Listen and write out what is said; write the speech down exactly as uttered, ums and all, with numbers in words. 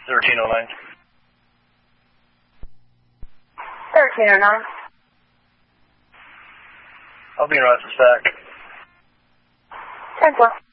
thirteen oh nine. thirteen oh nine. I'll be in right at the stack. ten four.